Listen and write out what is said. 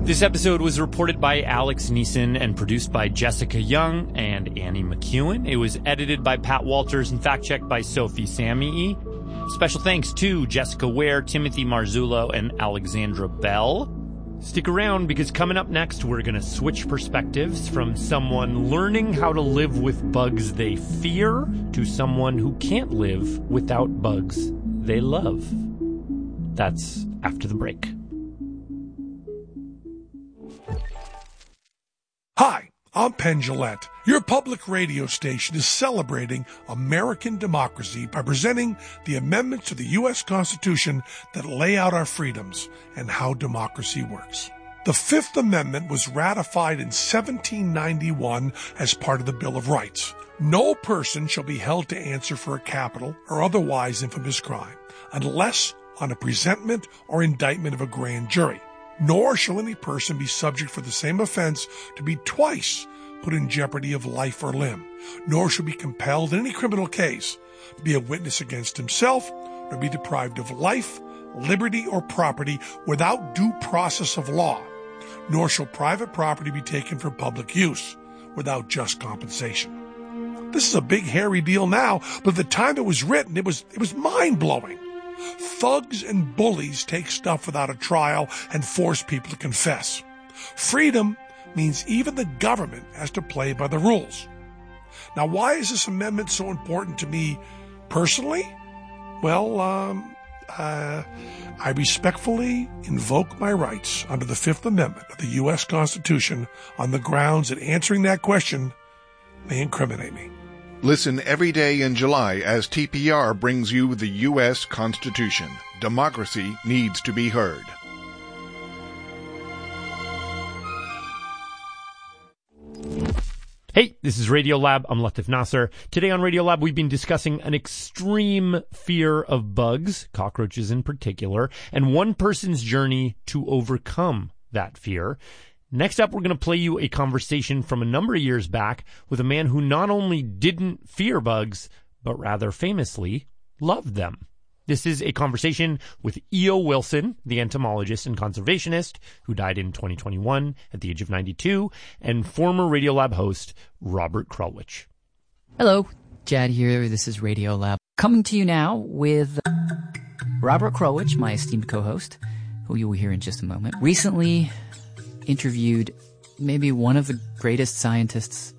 This episode was reported by Alex Neeson and produced by Jessica Young and Annie McEwen. It was edited by Pat Walters and fact-checked by Sophie Samii. Special thanks to Jessica Ware, Timothy Marzullo, and Alexandra Bell. Stick around because coming up next, we're going to switch perspectives from someone learning how to live with bugs they fear to someone who can't live without bugs they love. That's after the break. Hi, I'm Penn Jillette. Your public radio station is celebrating American democracy by presenting the amendments to the U.S. Constitution that lay out our freedoms and how democracy works. The Fifth Amendment was ratified in 1791 as part of the Bill of Rights. No person shall be held to answer for a capital or otherwise infamous crime unless on a presentment or indictment of a grand jury. Nor shall any person be subject for the same offense to be twice put in jeopardy of life or limb, nor shall be compelled in any criminal case to be a witness against himself, nor be deprived of life, liberty, or property without due process of law, nor shall private property be taken for public use without just compensation. This is a big hairy deal now, but at the time it was written, it was mind-blowing. Thugs and bullies take stuff without a trial and force people to confess. Freedom means even the government has to play by the rules. Now, why is this amendment so important to me personally? Well, I respectfully invoke my rights under the Fifth Amendment of the U.S. Constitution on the grounds that answering that question may incriminate me. Listen every day in July as TPR brings you the U.S. Constitution. Democracy needs to be heard. Hey, this is Radiolab. I'm Latif Nasser. Today on Radiolab, we've been discussing an extreme fear of bugs, cockroaches in particular, and one person's journey to overcome that fear. Next up, we're going to play you a conversation from a number of years back with a man who not only didn't fear bugs, but rather famously loved them. This is a conversation with E.O. Wilson, the entomologist and conservationist who died in 2021 at the age of 92, and former Radiolab host Robert Krulwich. Hello, Jad here. This is Radiolab. Coming to you now with Robert Krulwich, my esteemed co-host, who you will hear in just a moment. Recently interviewed maybe one of the greatest scientists